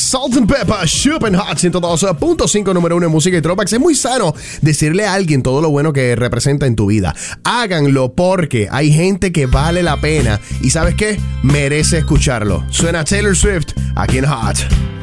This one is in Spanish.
Salt and Pepper, Shoop and Hot 102.5, número 1 en música y throwbacks. Es muy sano decirle a alguien todo lo bueno que representa en tu vida. Háganlo porque hay gente que vale la pena y ¿sabes qué? Merece escucharlo. Suena Taylor Swift aquí en Hot.